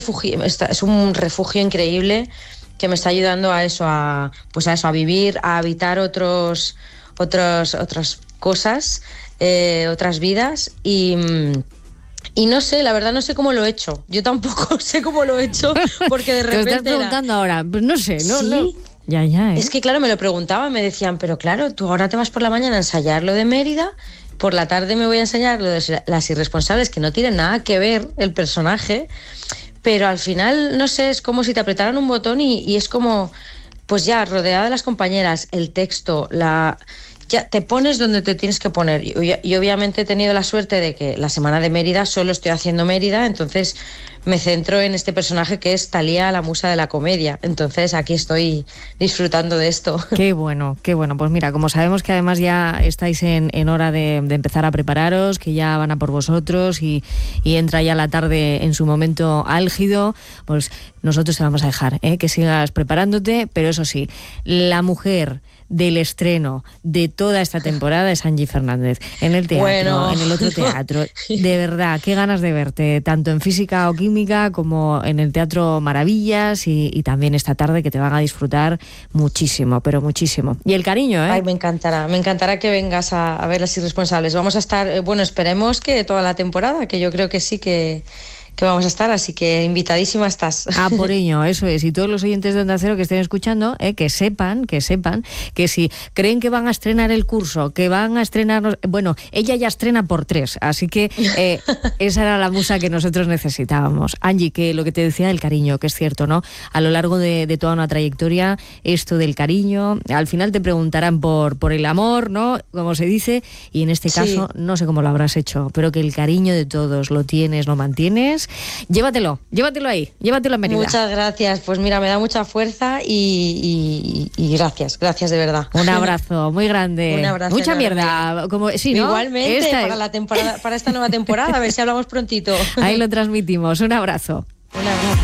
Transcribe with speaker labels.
Speaker 1: es un refugio increíble que me está ayudando a eso, a vivir, a habitar otras cosas, otras vidas y no sé, la verdad no sé cómo lo he hecho. Yo tampoco sé cómo lo he hecho porque de repente...
Speaker 2: Te estás preguntando ahora, pues no sé, ¿no?
Speaker 1: ¿Sí?
Speaker 2: No. Ya, ¿eh?
Speaker 1: Es que claro, me lo preguntaban, me decían, pero claro, tú ahora te vas por la mañana a ensayar lo de Mérida, por la tarde me voy a enseñar lo de Las Irresponsables, que no tiene nada que ver el personaje, pero al final, no sé, es como si te apretaran un botón y es como, pues ya, rodeada de las compañeras, el texto, ya te pones donde te tienes que poner. Y obviamente he tenido la suerte de que la semana de Mérida solo estoy haciendo Mérida, entonces me centro en este personaje que es Thalía, la musa de la comedia. Entonces aquí estoy disfrutando de esto.
Speaker 2: Qué bueno, qué bueno. Pues mira, como sabemos que además ya estáis en hora de empezar a prepararos, que ya van a por vosotros y entra ya la tarde en su momento álgido, pues nosotros te vamos a dejar que sigas preparándote, pero eso sí, la mujer del estreno de toda esta temporada es Angie Fernández, en el teatro, en el otro teatro. De verdad, qué ganas de verte, tanto en Física o Química como en el Teatro Maravillas y también esta tarde, que te van a disfrutar muchísimo, pero muchísimo. Y el cariño,
Speaker 1: Ay, me encantará que vengas a ver Las Irresponsables. Vamos a estar, bueno, esperemos que toda la temporada, que yo creo que sí que vamos a estar, así que invitadísima estás.
Speaker 2: Ah, por ello, eso es. Y todos los oyentes de Onda Cero que estén escuchando, que sepan que si creen que van a estrenar el curso, que van a estrenar... Bueno, ella ya estrena por 3, así que esa era la musa que nosotros necesitábamos. Angie, que lo que te decía del cariño, que es cierto, ¿no? A lo largo de toda una trayectoria, esto del cariño, al final te preguntarán por el amor, ¿no? Como se dice, y en este caso, no sé cómo lo habrás hecho, pero que el cariño de todos lo tienes, lo mantienes. Llévatelo ahí, llévatelo a Mérida.
Speaker 1: Muchas gracias, pues mira, me da mucha fuerza y gracias de verdad.
Speaker 2: Un abrazo muy grande.
Speaker 1: Un abrazo
Speaker 2: mucha
Speaker 1: enorme.
Speaker 2: Mierda, como sí, ¿no?
Speaker 1: Igualmente, para esta nueva temporada, a ver si hablamos prontito.
Speaker 2: Ahí lo transmitimos, un abrazo.
Speaker 1: Un abrazo.